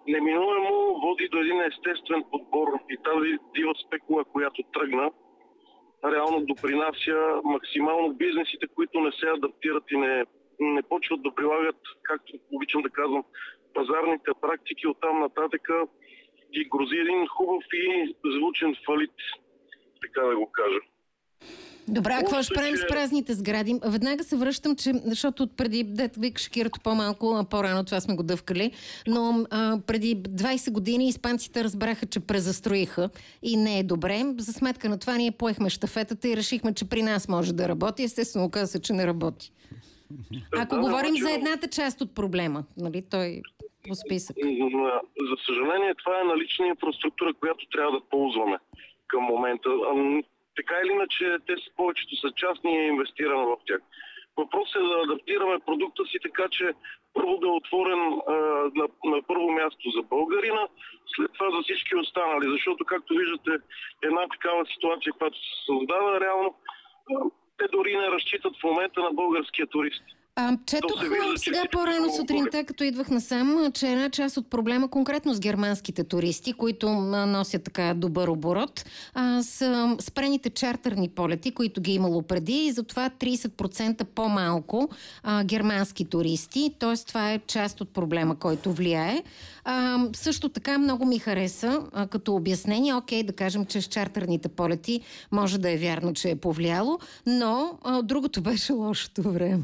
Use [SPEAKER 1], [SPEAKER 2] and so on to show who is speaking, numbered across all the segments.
[SPEAKER 1] неминуемо води до един естествен подбор и тази дива спекула, която тръгна, реално допринася максимално бизнесите, които не се адаптират и не почват да прилагат, както обичам да казвам, пазарните практики, оттам нататъка и грози един хубав и звучен фалит, така да го кажа.
[SPEAKER 2] Добре, а какво ще правим с празните сгради? Веднага се връщам, защото преди, дето викаш Кирото по-малко, а по-рано това сме го дъвкали, но преди 20 години испанците разбраха, че презастроиха и не е добре. За сметка на това ние поехме щафетата и решихме, че при нас може да работи. Естествено, оказа се, че не работи. Ако говорим за едната част от проблема, нали, той по списък.
[SPEAKER 1] За съжаление, това е налична инфраструктура, която трябва да ползваме към момента. Така или иначе, те повечето са частни и е инвестирано в тях. Въпросът е да адаптираме продукта си така, че първо да е отворен на първо място за българина, след това за всички останали. Защото, както виждате, една такава ситуация, която се създава реално, те дори не разчитат в момента на българския турист.
[SPEAKER 2] Четох сега по-рано сутринта, като идвах насам, че една част от проблема, конкретно с германските туристи, които носят така добър оборот, са спрените чартърни полети, които ги имало преди, и затова 30% по-малко германски туристи, т.е. това е част от проблема, който влияе. Също така много ми хареса като обяснение, окей, да кажем, че с чартърните полети може да е вярно, че е повлияло, но другото беше лошото време.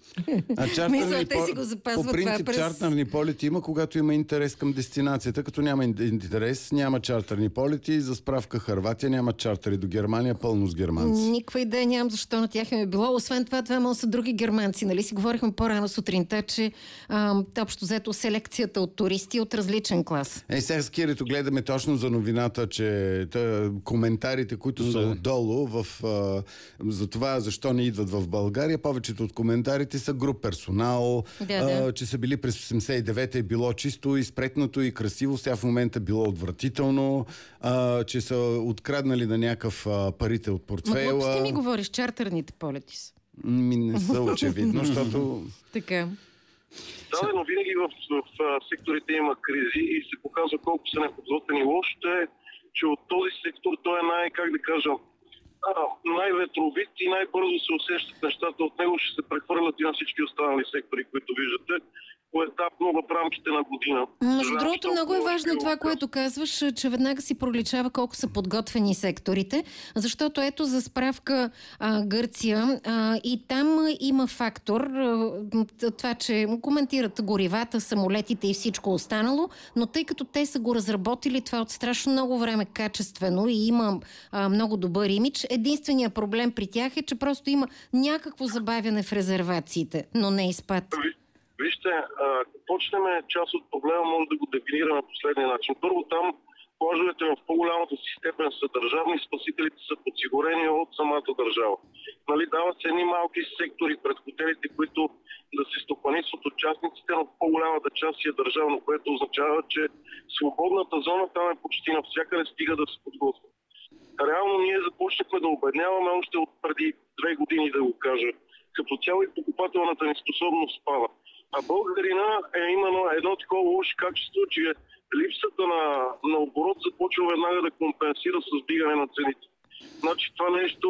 [SPEAKER 2] Те си го запазват.
[SPEAKER 1] По принцип, чартърни полети има, когато има интерес към дестинацията. Като няма интерес, няма чартърни полети. За справка, Хърватия няма чартъри до Германия, пълно с германци.
[SPEAKER 2] Никаква идея нямам защо на тях е било. Освен това може са други германци. Нали си говорихме по-рано сутринта, че общо взето селекцията от туристи от различен клас.
[SPEAKER 1] Сега с Кирито гледаме точно за новината, че коментарите, които са отдолу за това защо не идват в България, повечето от коментарите са груп персонал, че са били през 89-та, е било чисто и спретнато и красиво, сега в момента било отвратително, че са откраднали на някакъв парите от портфейла.
[SPEAKER 2] Глупости ми говориш, чартърните полети са.
[SPEAKER 1] Не са очевидно, защото...
[SPEAKER 2] Така.
[SPEAKER 1] Да, но винаги в секторите има кризи и се показва колко са неподготвени. Лошото е, че от този сектор той е как да кажа, най-ветровит и най-бързо се усещат нещата от него, ще се прехвърлят и на всички останали сектори, които виждате, поетапно в рамките на година.
[SPEAKER 2] Между другото, много е важно това, което казваш, че веднага си проличава колко са подготвени секторите, защото ето за справка Гърция и там има фактор, това, че коментират горивата, самолетите и всичко останало, но тъй като те са го разработили това от страшно много време качествено и има много добър имидж, единственият проблем при тях е, че просто има някакво забавяне в резервациите, но не и спад.
[SPEAKER 1] Вижте, ако почнем част от проблема, може да го дефинираме по последния начин. Първо там плажовете в по-голямата си степен са държавни, спасителите са подсигурени от самата държава. Нали, дават се едни малки сектори пред хотелите, които да се стопанисват от частниците, но по-голямата част си е държавно, което означава, че свободната зона там е почти навсякъде, стига да се подготвя. Реално ние започнахме да обедняваме още от преди 2 години, да го кажа. Като цяло и покупателната ни способност спада. А българина е именно едно такова лошо качество, че липсата на оборот започва веднага да компенсира с вдигане на цените. Значи това нещо,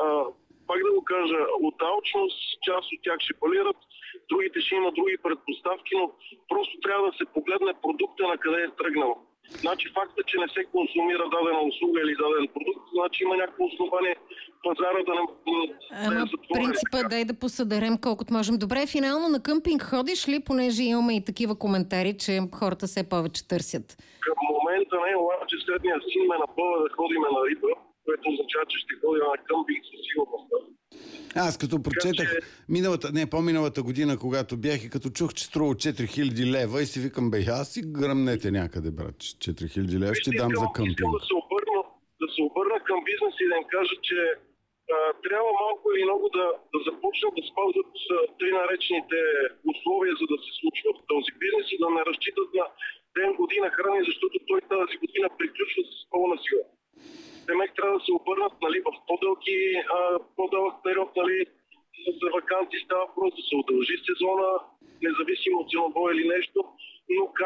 [SPEAKER 1] пак да го кажа, от алчност част от тях ще фалират, другите ще имат други предпоставки, но просто трябва да се погледне продукта на къде е тръгнал. Значи факта, че не се консумира дадена услуга или даден продукт, значи има някакво основание пазара да не е затворен.
[SPEAKER 2] Принципа дай да посъдерем колкото можем. Добре, финално на къмпинг ходиш ли, понеже имаме и такива коментари, че хората все повече търсят?
[SPEAKER 1] Към момента не, обаче средния син ме напъва да ходиме на риба, което означава, че ще ходим на къмпинг със сигурност.
[SPEAKER 3] Аз като прочетах по-миналата година, когато бях и като чух, че струва 4000 лева и си викам, аз си гръмнете някъде, брат, 4000 лева ще дам за къмпинг.
[SPEAKER 1] Искам да се обърна към бизнес и да им кажа, че трябва малко или много да започнат да спазват тъй наречените условия, за да се случва в този бизнес и да не разчитат на ден година храни, защото той тази година приключва с пълна сила. Демек трябва да се обърнат в по-дълъг период, за ваканции става просто да се удължи сезона, независимо от ценово или нещо, но